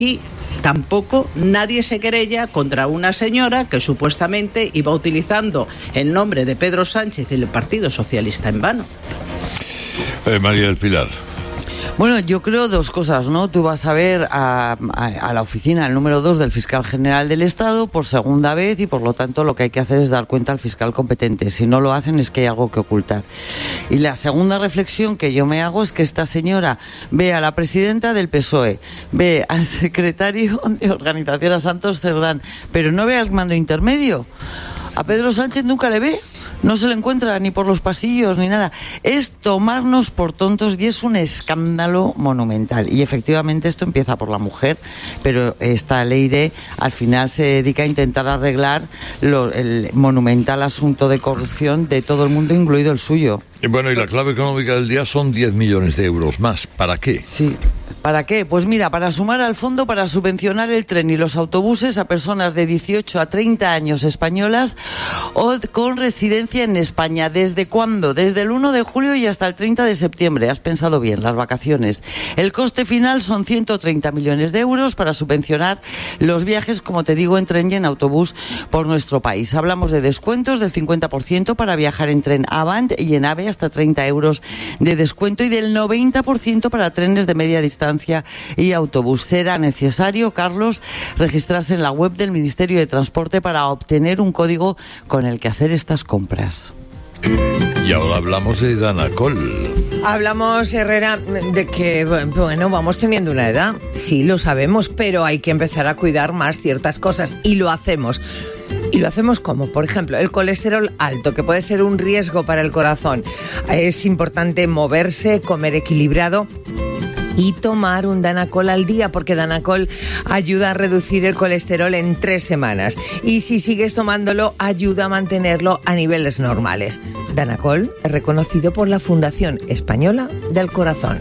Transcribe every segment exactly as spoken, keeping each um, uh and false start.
Y tampoco nadie se querella contra una señora que supuestamente iba utilizando el nombre de Pedro Sánchez y el Partido Socialista en vano. Eh, María del Pilar. Bueno, yo creo dos cosas, ¿no? Tú vas a ver a, a, a la oficina, el número dos del fiscal general del Estado por segunda vez y por lo tanto lo que hay que hacer es dar cuenta al fiscal competente. Si no lo hacen es que hay algo que ocultar. Y la segunda reflexión que yo me hago es que esta señora ve a la presidenta del P S O E, ve al secretario de Organización, a Santos Cerdán, pero no ve al mando intermedio. A Pedro Sánchez nunca le ve. No se le encuentra ni por los pasillos ni nada. Es tomarnos por tontos y es un escándalo monumental. Y efectivamente esto empieza por la mujer, pero esta Leire al final se dedica a intentar arreglar lo, el monumental asunto de corrupción de todo el mundo, incluido el suyo. Y bueno, y la clave económica del día son diez millones de euros más. ¿Para qué? Sí. ¿Para qué? Pues mira, para sumar al fondo para subvencionar el tren y los autobuses a personas de dieciocho a treinta años españolas o con residencia en España. ¿Desde cuándo? Desde el uno de julio y hasta el treinta de septiembre. Has pensado bien, las vacaciones. El coste final son ciento treinta millones de euros para subvencionar los viajes, como te digo, en tren y en autobús por nuestro país. Hablamos de descuentos del cincuenta por ciento para viajar en tren Avant y en AVE hasta treinta euros de descuento y del noventa por ciento para trenes de media distancia y autobús. Será necesario, Carlos, registrarse en la web del Ministerio de Transporte para obtener un código con el que hacer estas compras. Y ahora hablamos de Danacol. Hablamos, Herrera, de que, bueno, vamos teniendo una edad. Sí, lo sabemos, pero hay que empezar a cuidar más ciertas cosas y lo hacemos. Y lo hacemos como, por ejemplo, el colesterol alto, que puede ser un riesgo para el corazón. Es importante moverse, comer equilibrado y tomar un Danacol al día, porque Danacol ayuda a reducir el colesterol en tres semanas. Y si sigues tomándolo, ayuda a mantenerlo a niveles normales. Danacol es reconocido por la Fundación Española del Corazón.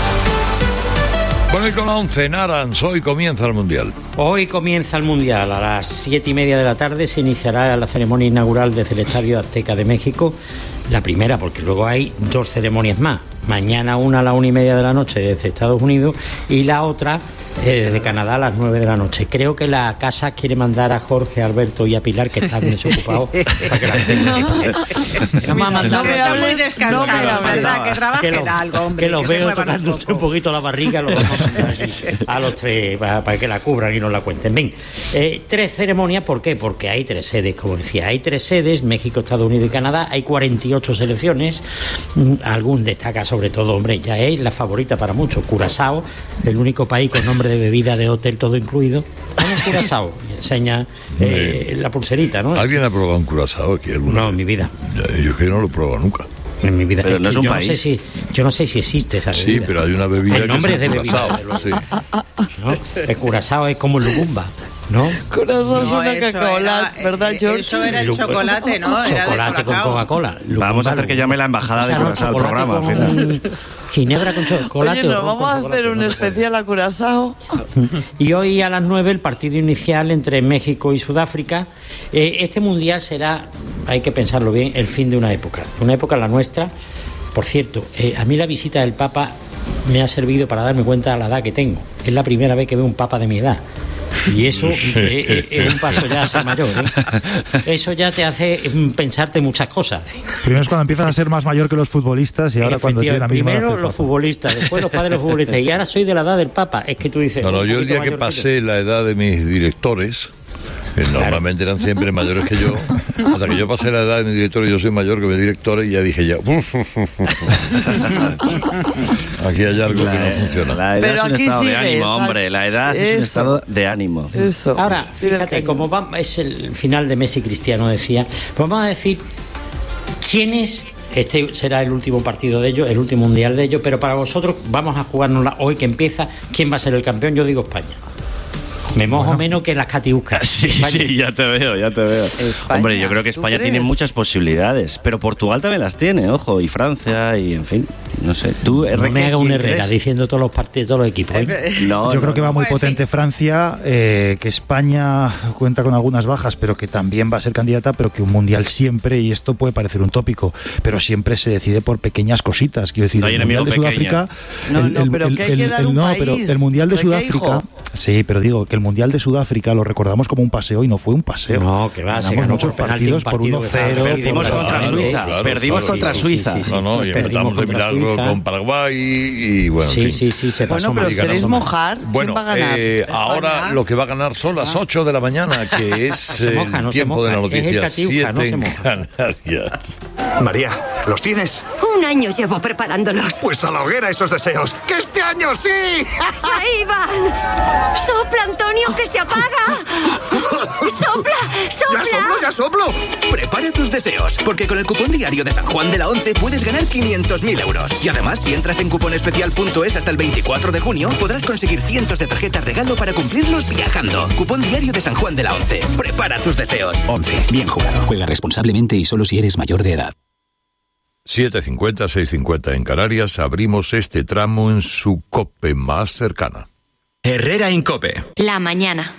Bueno, y con la once, Narans, hoy comienza el Mundial. Hoy comienza el Mundial. A las siete y media de la tarde se iniciará la ceremonia inaugural desde el Estadio Azteca de México. La primera, porque luego hay dos ceremonias más. Mañana una a la una y media de la noche desde Estados Unidos y la otra eh, desde Canadá a las nueve de la noche. Creo que la casa quiere mandar a Jorge, a Alberto y a Pilar, que están desocupados, para que la tengan. No me hables, muy descansado, no, ¿verdad? Que trabajen que lo, algo, hombre. Que los que veo tocándose un poquito la barriga, los vamos a poner aquí a los tres para, para que la cubran y nos la cuenten. Ven, eh, tres ceremonias, ¿por qué? Porque hay tres sedes, como decía. Hay tres sedes, México, Estados Unidos y Canadá. Hay cuarenta y ocho selecciones. Algún destaca sobre todo, hombre, ya es la favorita para muchos. Curazao, el único país con nombre de bebida de hotel todo incluido. Vamos, Curazao, y enseña eh, la pulserita, ¿no? ¿Alguien ha probado un Curazao aquí alguna No, vez? en mi vida. Yo es que no lo he probado nunca. En mi vida. Pero es no es que un yo país. No sé si, yo no sé si existe esa bebida. Sí, pero hay una bebida el nombre que es es de un bebida. Curazao, sí. ¿No? El Curazao es como el Lugumba, ¿no? Corazón No, suena eso cacaolat, era- ¿verdad, eh, George? eso era el Lu- chocolate, ¿no? Era de Chocolate con Colacao. Coca-Cola. Vamos a hacer que llame la embajada de Curazao al programa, con Fina. ginebra con chocolate. Oye, o no, ron vamos con a hacer chocolate, un ¿no? especial a Curazao. Y hoy a las nueve el partido inicial entre México y Sudáfrica. Eh, este mundial será, hay que pensarlo bien, el fin de una época. Una época la nuestra. Por cierto, eh, a mí la visita del Papa me ha servido para darme cuenta de la edad que tengo. Es la primera vez que veo un Papa de mi edad. Y eso eh, eh, es un paso ya a ser mayor, ¿eh? Eso ya te hace mm, pensarte muchas cosas. Primero es cuando empiezas a ser más mayor que los futbolistas y ahora cuando tienes la misma edad que Primero el los Papa. futbolistas, después los padres de los futbolistas. Y ahora soy de la edad del Papa. Es que tú dices... No, no, un yo el poquito día que mayor pasé la edad de mis directores, que normalmente eran siempre mayores que yo, hasta que yo pasé la edad de mis directores, yo soy mayor que mis directores, y ya dije ya, aquí hay algo que no funciona. La edad Pero es un aquí estado de sigues, ánimo, ¿sabes? hombre. La edad es un Eso. estado de ánimo. Eso. Ahora, fíjate, como va, es el final de Messi Cristiano, decía, pues vamos a decir quién es. Este será el último partido de ellos, el último mundial de ellos, pero para vosotros vamos a jugárnosla hoy que empieza. ¿Quién va a ser el campeón? Yo digo España. Me mojo menos que las catiuscas. Sí, sí, ya te veo, ya te veo. España, Hombre, yo creo que España tiene muchas posibilidades, pero Portugal también las tiene, ojo, y Francia, y en fin, no sé. Tú, no me haga un Herrera crees? Diciendo todos los partidos, todos los equipos. ¿eh? No, yo no, creo que va muy potente sí. Francia, eh, que España cuenta con algunas bajas, pero que también va a ser candidata, pero que un mundial siempre, y esto puede parecer un tópico, pero siempre se decide por pequeñas cositas. Quiero decir, no el mundial de Sudáfrica, no, no, el, pero el, que hay el, que dar el, un no, país, pero el mundial de Sudáfrica, sí, pero digo que el mundial de Sudáfrica lo recordamos como un paseo y no fue un paseo. No, que va, se ganó muchos por partidos un partido por uno cero. Perdimos contra Suiza, claro, perdimos claro, contra sí, Suiza. Sí, sí, sí. No, no, y empezamos de milagro Suiza. Con Paraguay y bueno, sí, en fin. sí, sí, se pasó bueno, pero mal. ¿queréis mojar? ¿Quién bueno, va a ganar? Eh, ahora lo que va a ganar son las ocho de la mañana, que es el moja, no tiempo de la noticia, siete no en Canarias. María, ¿los tienes? Un año llevo preparándolos. Pues a la hoguera esos deseos. ¡Que este año sí! ¡Ahí van! ¡Sopla, Antonio, que se apaga! ¡Sopla, sopla! ¡Ya soplo, ya soplo! Prepara tus deseos, porque con el cupón diario de San Juan de la Once puedes ganar quinientos mil euros. Y además, si entras en cuponespecial punto es hasta el veinticuatro de junio, podrás conseguir cientos de tarjetas regalo para cumplirlos viajando. Cupón diario de San Juan de la Once. Prepara tus deseos. Once. Bien jugado. Juega responsablemente y solo si eres mayor de edad. siete cincuenta, seis cincuenta en Canarias. Abrimos este tramo en su COPE más cercana. Herrera en COPE. La mañana.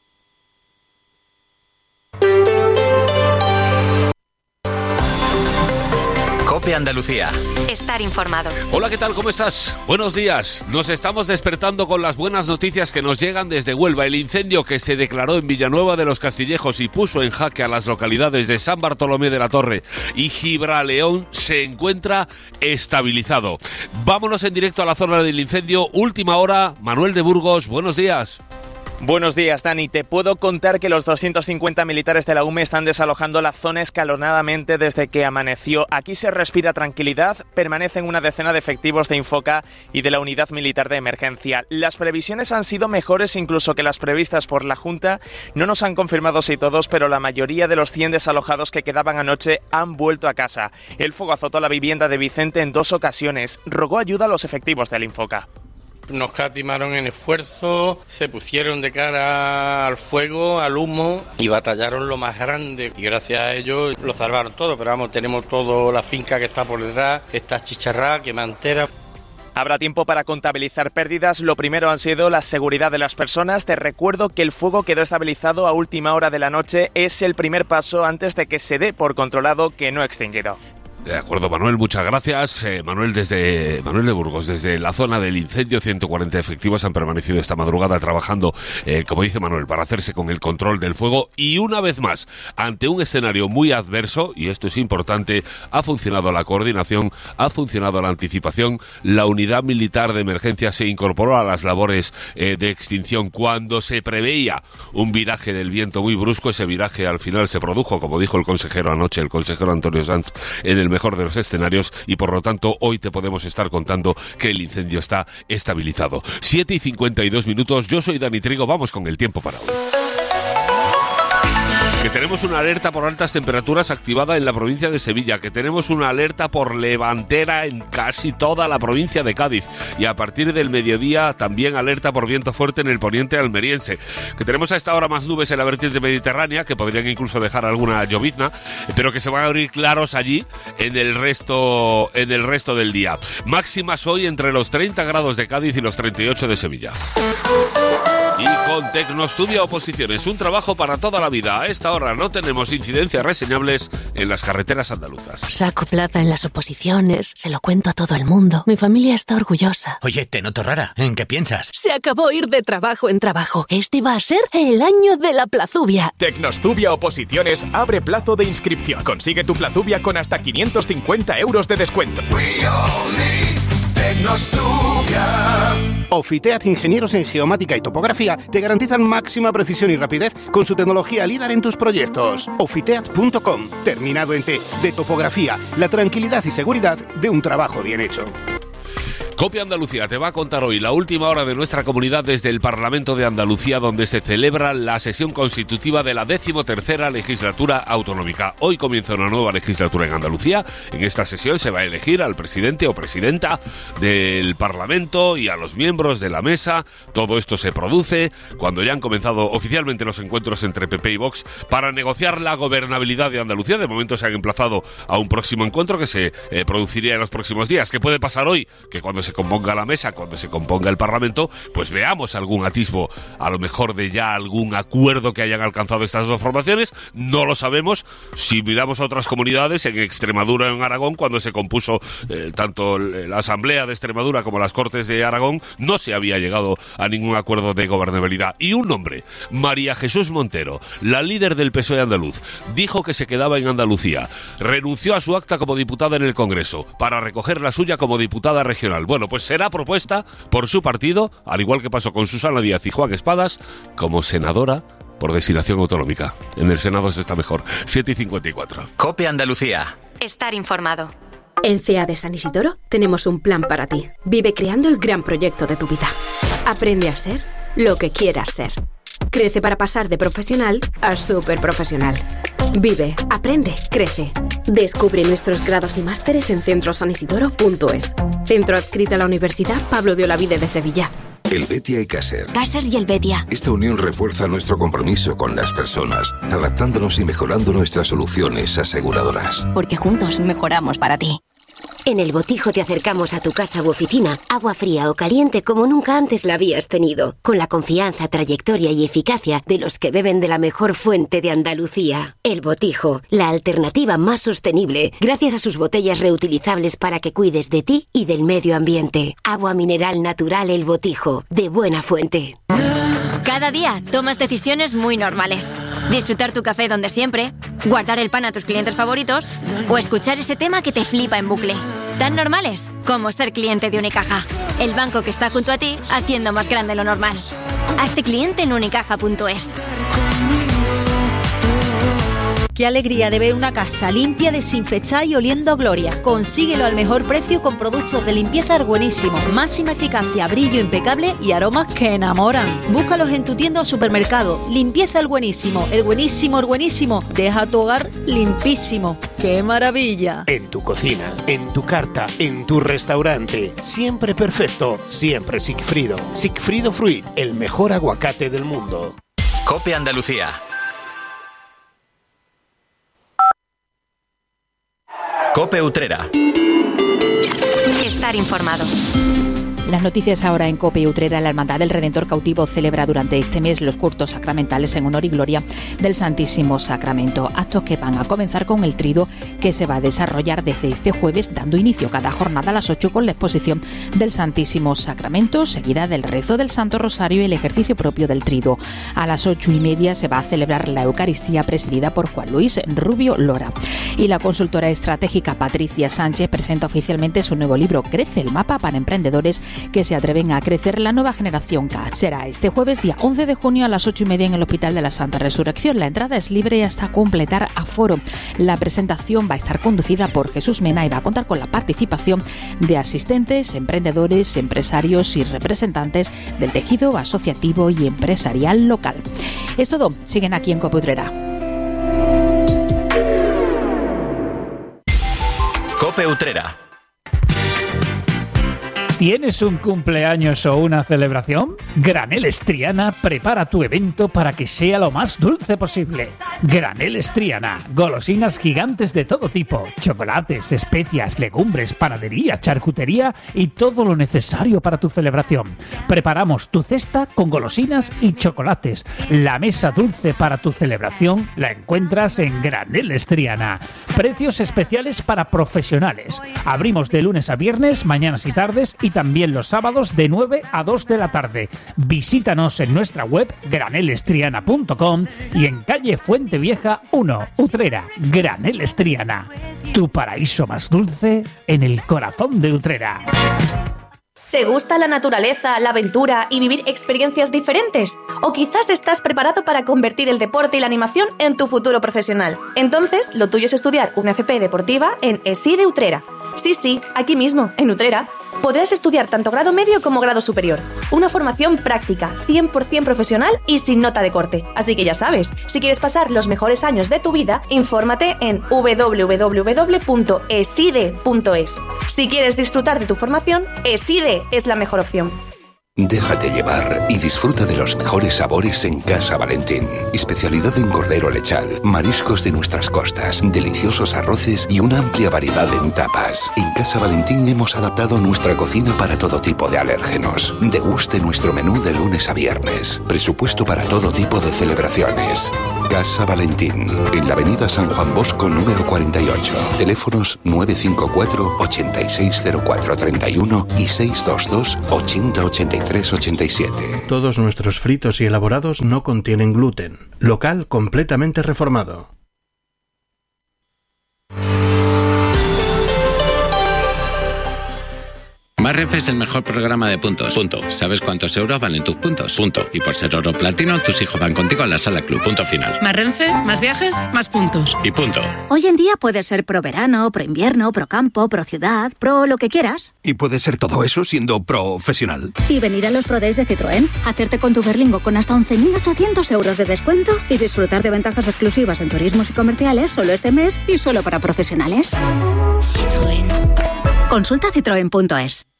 COPE Andalucía. Estar informado. Hola, ¿qué tal? ¿Cómo estás? Buenos días. Nos estamos despertando con las buenas noticias que nos llegan desde Huelva. El incendio que se declaró en Villanueva de los Castillejos y puso en jaque a las localidades de San Bartolomé de la Torre y Gibraleón se encuentra estabilizado. Vámonos en directo a la zona del incendio. Última hora. Manuel de Burgos, buenos días. Buenos días, Dani. Te puedo contar que los doscientos cincuenta militares de la U M E están desalojando la zona escalonadamente desde que amaneció. Aquí se respira tranquilidad, permanecen una decena de efectivos de Infoca y de la Unidad Militar de Emergencia. Las previsiones han sido mejores incluso que las previstas por la Junta. No nos han confirmado si todos, pero la mayoría de los cien desalojados que quedaban anoche han vuelto a casa. El fuego azotó la vivienda de Vicente en dos ocasiones. Rogó ayuda a los efectivos del Infoca. Nos catimaron en esfuerzo, se pusieron de cara al fuego, al humo y batallaron lo más grande. Y gracias a ellos lo salvaron todo, pero vamos, tenemos toda la finca que está por detrás, está chicharrada, quemantera. Habrá tiempo para contabilizar pérdidas. Lo primero han sido la seguridad de las personas. Te recuerdo que el fuego quedó estabilizado a última hora de la noche. Es el primer paso antes de que se dé por controlado que no extinguido. De acuerdo, Manuel, muchas gracias. Eh, Manuel desde Manuel de Burgos, desde la zona del incendio, ciento cuarenta efectivos han permanecido esta madrugada trabajando, eh, como dice Manuel, para hacerse con el control del fuego. Y una vez más, ante un escenario muy adverso, y esto es importante, ha funcionado la coordinación, ha funcionado la anticipación. La unidad militar de emergencia se incorporó a las labores eh, de extinción cuando se preveía un viraje del viento muy brusco. Ese viraje al final se produjo, como dijo el consejero anoche, el consejero Antonio Sanz, en el mejor de los escenarios, y por lo tanto hoy te podemos estar contando que el incendio está estabilizado. siete y cincuenta y dos minutos, yo soy Dani Trigo, vamos con el tiempo para hoy. Que tenemos una alerta por altas temperaturas activada en la provincia de Sevilla, que tenemos una alerta por levantera en casi toda la provincia de Cádiz, y a partir del mediodía también alerta por viento fuerte en el poniente almeriense, que tenemos a esta hora más nubes en la vertiente mediterránea, que podrían incluso dejar alguna llovizna, pero que se van a abrir claros allí en el resto, en el resto del día. Máximas hoy entre los treinta grados de Cádiz y los treinta y ocho de Sevilla. Y con Tecnostudia Oposiciones, un trabajo para toda la vida. A esta hora no tenemos incidencias reseñables en las carreteras andaluzas. Saco plaza en las oposiciones, se lo cuento a todo el mundo. Mi familia está orgullosa. Oye, te noto rara. ¿En qué piensas? Se acabó ir de trabajo en trabajo. Este va a ser el año de la plazubia. Tecnostudia Oposiciones abre plazo de inscripción. Consigue tu plazubia con hasta quinientos cincuenta euros de descuento. Ofiteat Ingenieros en Geomática y Topografía te garantizan máxima precisión y rapidez con su tecnología líder en tus proyectos. Ofiteat punto com, terminado en T, de topografía, la tranquilidad y seguridad de un trabajo bien hecho. Copia Andalucía te va a contar hoy la última hora de nuestra comunidad desde el Parlamento de Andalucía, donde se celebra la sesión constitutiva de la decimotercera legislatura autonómica. Hoy comienza una nueva legislatura en Andalucía. En esta sesión se va a elegir al presidente o presidenta del Parlamento y a los miembros de la mesa. Todo esto se produce cuando ya han comenzado oficialmente los encuentros entre P P y Vox para negociar la gobernabilidad de Andalucía. De momento se han emplazado a un próximo encuentro que se eh, produciría en los próximos días. ¿Qué puede pasar hoy? Que cuando se componga la mesa, cuando se componga el Parlamento, pues veamos algún atisbo, a lo mejor de ya algún acuerdo que hayan alcanzado estas dos formaciones. No lo sabemos. Si miramos a otras comunidades, en Extremadura o en Aragón, cuando se compuso eh, tanto la Asamblea de Extremadura como las Cortes de Aragón, no se había llegado a ningún acuerdo de gobernabilidad. Y un nombre, María Jesús Montero, la líder del P S O E andaluz, dijo que se quedaba en Andalucía. Renunció a su acta como diputada en el Congreso para recoger la suya como diputada regional. Bueno, pues será propuesta por su partido, al igual que pasó con Susana Díaz y Juan Espadas, como senadora por designación autonómica. En el Senado se está mejor. siete y cincuenta y cuatro. COPE Andalucía. Estar informado. En C E A de San Isidoro tenemos un plan para ti. Vive creando el gran proyecto de tu vida. Aprende a ser lo que quieras ser. Crece para pasar de profesional a súper profesional. Vive, aprende, crece. Descubre nuestros grados y másteres en centro san isidoro punto es. Centro adscrito a la Universidad Pablo de Olavide de Sevilla. Helvetia y Caser. Caser y Helvetia. Esta unión refuerza nuestro compromiso con las personas, adaptándonos y mejorando nuestras soluciones aseguradoras. Porque juntos mejoramos para ti. En El Botijo te acercamos a tu casa u oficina, agua fría o caliente como nunca antes la habías tenido, con la confianza, trayectoria y eficacia de los que beben de la mejor fuente de Andalucía. El Botijo, la alternativa más sostenible, gracias a sus botellas reutilizables para que cuides de ti y del medio ambiente. Agua mineral natural El Botijo, de buena fuente. Cada día tomas decisiones muy normales. Disfrutar tu café donde siempre, guardar el pan a tus clientes favoritos o escuchar ese tema que te flipa en bucle. Tan normales como ser cliente de Unicaja, el banco que está junto a ti haciendo más grande lo normal. Hazte cliente en unicaja punto es. Qué alegría de ver una casa limpia, desinfectada y oliendo a gloria. Consíguelo al mejor precio con productos de limpieza buenísimos, máxima eficacia, brillo impecable y aromas que enamoran. Búscalos en tu tienda o supermercado. Limpieza el buenísimo, el buenísimo, el buenísimo. Deja tu hogar limpísimo. ¡Qué maravilla! En tu cocina, en tu carta, en tu restaurante. Siempre perfecto, siempre Sigfrido. Sigfrido Fruit, el mejor aguacate del mundo. COPE Andalucía. COPE Utrera. Estar informado. Las noticias ahora en COPE Utrera. La Hermandad del Redentor Cautivo celebra durante este mes los cultos sacramentales en honor y gloria del Santísimo Sacramento. Actos que van a comenzar con el triduo que se va a desarrollar desde este jueves, dando inicio cada jornada a las ocho con la exposición del Santísimo Sacramento, seguida del rezo del Santo Rosario y el ejercicio propio del triduo. A las ocho y media se va a celebrar la Eucaristía presidida por Juan Luis Rubio Lora. Y la consultora estratégica Patricia Sánchez presenta oficialmente su nuevo libro Crece, el mapa para emprendedores que se atreven a crecer, la nueva generación K. Será este jueves, día once de junio, a las ocho y media en el Hospital de la Santa Resurrección. La entrada es libre hasta completar aforo. La presentación va a estar conducida por Jesús Mena y va a contar con la participación de asistentes, emprendedores, empresarios y representantes del tejido asociativo y empresarial local. Es todo. Siguen aquí en COPE Utrera. COPE Utrera. ¿Tienes un cumpleaños o una celebración? Graneles Triana prepara tu evento para que sea lo más dulce posible. Graneles Triana, golosinas gigantes de todo tipo, chocolates, especias, legumbres, panadería, charcutería y todo lo necesario para tu celebración. Preparamos tu cesta con golosinas y chocolates. La mesa dulce para tu celebración la encuentras en Graneles Triana. Precios especiales para profesionales. Abrimos de lunes a viernes, mañanas y tardes, y también los sábados de nueve a dos de la tarde. Visítanos en nuestra web graneles triana punto com y en calle Fuente Vieja uno, Utrera. Graneles Triana, tu paraíso más dulce en el corazón de Utrera. ¿Te gusta la naturaleza, la aventura y vivir experiencias diferentes? ¿O quizás estás preparado para convertir el deporte y la animación en tu futuro profesional? Entonces, lo tuyo es estudiar una F P deportiva en E S I de Utrera. Sí, sí, aquí mismo, en Utrera. Podrás estudiar tanto grado medio como grado superior. Una formación práctica, cien por ciento profesional y sin nota de corte. Así que ya sabes, si quieres pasar los mejores años de tu vida, infórmate en doble u doble u doble u punto eside punto es. Si quieres disfrutar de tu formación, ESIDE es la mejor opción. Déjate llevar y disfruta de los mejores sabores en Casa Valentín. Especialidad en cordero lechal, mariscos de nuestras costas, deliciosos arroces y una amplia variedad en tapas. En Casa Valentín hemos adaptado nuestra cocina para todo tipo de alérgenos. Deguste nuestro menú de lunes a viernes. Presupuesto para todo tipo de celebraciones. Casa Valentín, en la avenida San Juan Bosco número cuarenta y ocho. Teléfonos nueve cinco cuatro, ocho seis cero cuatro tres uno y seis dos dos, ochenta ochenta y tres ochenta y siete. Todos nuestros fritos y elaborados no contienen gluten. Local completamente reformado. Más Renfe es el mejor programa de puntos. Punto. ¿Sabes cuántos euros valen tus puntos? Punto. Y por ser oro platino, tus hijos van contigo a la sala club. Punto final. Más Renfe, más viajes, más puntos. Y punto. Hoy en día puedes ser pro verano, pro invierno, pro campo, pro ciudad, pro lo que quieras. Y puedes ser todo eso siendo profesional. Y venir a los Pro Days de Citroën, hacerte con tu Berlingo con hasta once mil ochocientos euros de descuento y disfrutar de ventajas exclusivas en turismos y comerciales solo este mes y solo para profesionales. Citroën. Consulta citroen punto es.